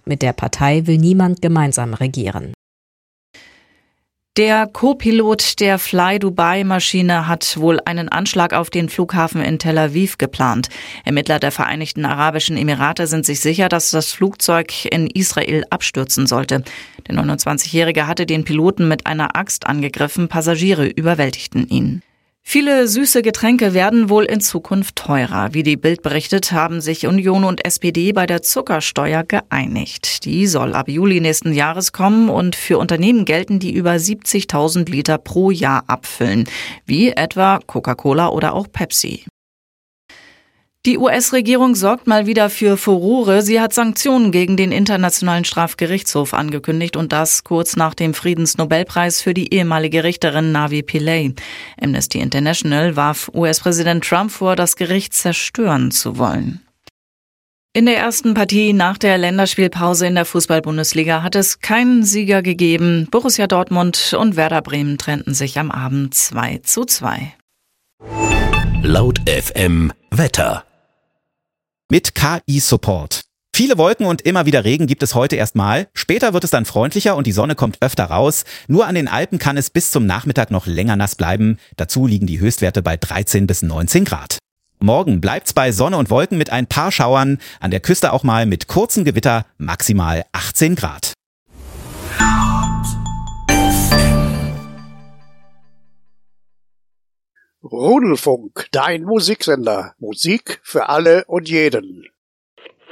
Mit der Partei will niemand gemeinsam regieren. Der Co-Pilot der Fly-Dubai-Maschine hat wohl einen Anschlag auf den Flughafen in Tel Aviv geplant. Ermittler der Vereinigten Arabischen Emirate sind sich sicher, dass das Flugzeug in Israel abstürzen sollte. Der 29-Jährige hatte den Piloten mit einer Axt angegriffen, Passagiere überwältigten ihn. Viele süße Getränke werden wohl in Zukunft teurer. Wie die Bild berichtet, haben sich Union und SPD bei der Zuckersteuer geeinigt. Die soll ab Juli nächsten Jahres kommen und für Unternehmen gelten, die über 70.000 Liter pro Jahr abfüllen, wie etwa Coca-Cola oder auch Pepsi. Die US-Regierung sorgt mal wieder für Furore. Sie hat Sanktionen gegen den Internationalen Strafgerichtshof angekündigt und das kurz nach dem Friedensnobelpreis für die ehemalige Richterin Navi Pillay. Amnesty International warf US-Präsident Trump vor, das Gericht zerstören zu wollen. In der ersten Partie nach der Länderspielpause in der Fußball-Bundesliga hat es keinen Sieger gegeben. Borussia Dortmund und Werder Bremen trennten sich am Abend 2:2. Laut FM Wetter. Mit KI-Support. Viele Wolken und immer wieder Regen gibt es heute erstmal. Später wird es dann freundlicher und die Sonne kommt öfter raus. Nur an den Alpen kann es bis zum Nachmittag noch länger nass bleiben. Dazu liegen die Höchstwerte bei 13 bis 19 Grad. Morgen bleibt's bei Sonne und Wolken mit ein paar Schauern. An der Küste auch mal mit kurzen Gewitter, maximal 18 Grad. Rudelfunk, dein Musiksender. Musik für alle und jeden.